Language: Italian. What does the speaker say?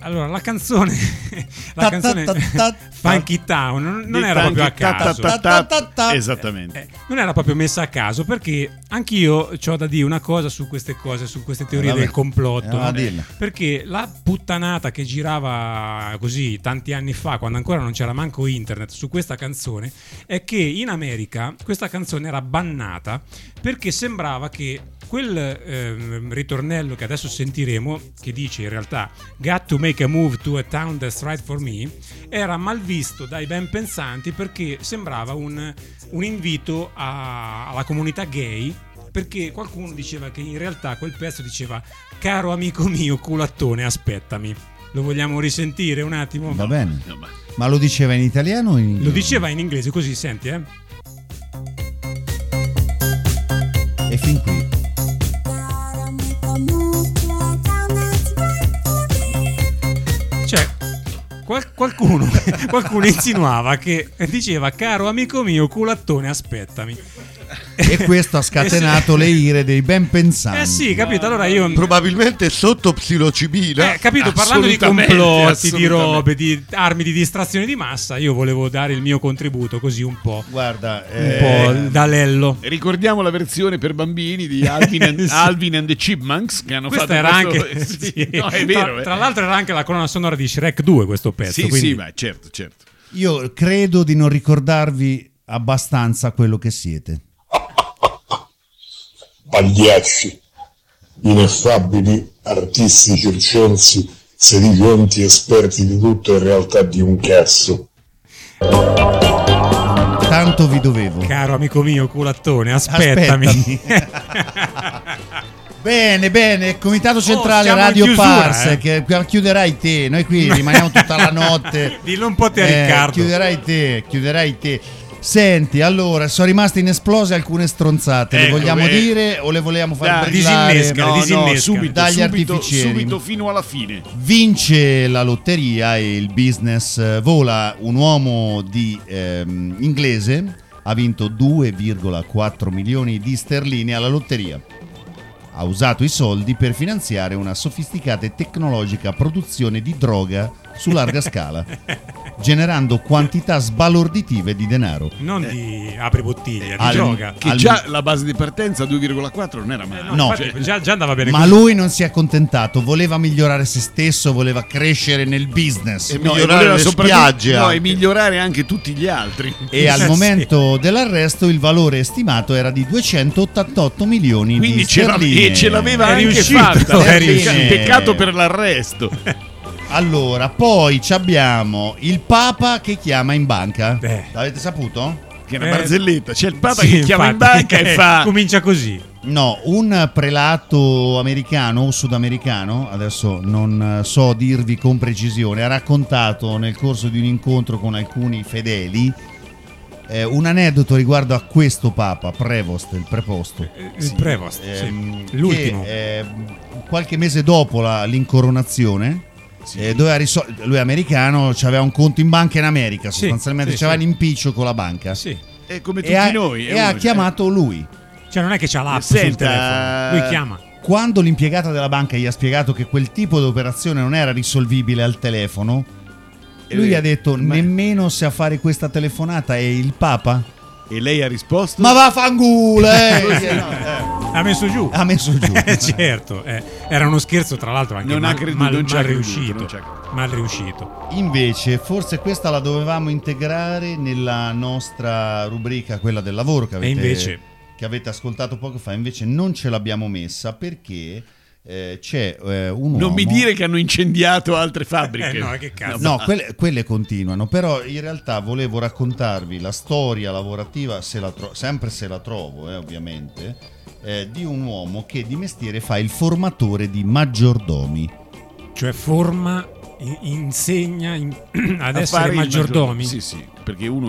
Allora, la canzone Funky Town non era proprio a caso. Esattamente. Non era proprio messa a caso, perché anch'io c'ho da dire una cosa su queste cose, su queste teorie del complotto. No? Perché la puttanata che girava così tanti anni fa, quando ancora non c'era manco internet, su questa canzone, è che in America questa canzone era bannata perché sembrava che quel ritornello che adesso sentiremo, che dice in realtà "Got to make a move to a town that's right for me", era mal visto dai ben pensanti perché sembrava un invito alla comunità gay, perché qualcuno diceva che in realtà quel pezzo diceva "Caro amico mio culattone, aspettami". Lo vogliamo risentire un attimo? Va bene. Ma lo diceva in italiano o in inglese? Lo diceva in inglese, così senti, E fin qui. Cioè, qualcuno insinuava che diceva "Caro amico mio culattone, aspettami". E questo ha scatenato le ire dei ben pensanti. Sì, capito. Allora io probabilmente sotto psilocibina. Capito, parlando di complotti, di robe, di armi di distrazione di massa, io volevo dare il mio contributo così un po'. Guarda, un po' da lello. Ricordiamo la versione per bambini di Alvin and the Chipmunks che hanno questa fatto era questo... anche sì. No, è vero. Tra l'altro era anche la colonna sonora di Shrek 2 questo pezzo. Sì, quindi... sì, ma certo. Io credo di non ricordarvi abbastanza quello che siete. Pagliacci, ineffabili, artisti circensi, sedicenti, esperti di tutto, in realtà di un cazzo. Tanto vi dovevo. Caro amico mio culattone, aspettami. Bene, Comitato Centrale Radio Pars, che chiuderai te, noi qui rimaniamo tutta la notte. Dillo un po' te, Riccardo. Chiuderai te. Senti, allora, sono rimaste inesplose alcune stronzate, le vogliamo dire o le vogliamo far brillare? Disinnesca. Subito, dagli artificieri. Subito fino alla fine. Vince la lotteria e il business vola. Un uomo inglese ha vinto 2,4 milioni di sterline alla lotteria. Ha usato i soldi per finanziare una sofisticata e tecnologica produzione di droga su larga scala, generando quantità sbalorditive di denaro. Non di apri bottiglia, di droga. Che già la base di partenza 2,4 non era male. No, già andava bene. Ma così. lui non si è accontentato, voleva migliorare se stesso, voleva crescere nel business. E migliorare le spiagge. No, e migliorare anche tutti gli altri. E al momento dell'arresto il valore stimato era di 288 milioni Quindi di sterline. E ce l'aveva anche riuscito, fatta. Sterline. Peccato per l'arresto. Allora, poi abbiamo il Papa che chiama in banca. L'avete saputo? Che è una barzelletta. C'è il Papa che chiama in banca e fa... Comincia così. No, un prelato americano o sudamericano, adesso non so dirvi con precisione, ha raccontato nel corso di un incontro con alcuni fedeli un aneddoto riguardo a questo Papa, Prevost, il preposto. Il Prevost, l'ultimo. Che, qualche mese dopo l'incoronazione, doveva lui è americano, aveva un conto in banca in America, sostanzialmente c'aveva l'impiccio con la banca. Sì. È come tutti noi. E ha chiamato lui. Cioè non è che c'ha l'app sul telefono, lui chiama. Quando l'impiegata della banca gli ha spiegato che quel tipo di operazione non era risolvibile al telefono, lui gli ha detto nemmeno se a fare questa telefonata è il Papa. E lei ha risposto? Ma vaffanculo! Ha messo giù. Certo, era uno scherzo, tra l'altro anche mal riuscito. Invece forse questa la dovevamo integrare nella nostra rubrica, quella del lavoro che avete ascoltato poco fa. Invece non ce l'abbiamo messa perché c'è un uomo... Non mi dire che hanno incendiato altre fabbriche. No, che cazzo. No, quelle continuano. Però in realtà volevo raccontarvi la storia lavorativa, sempre se la trovo, ovviamente, di un uomo che di mestiere fa il formatore di maggiordomi. Cioè insegna ad essere maggiordomi. Sì, perché uno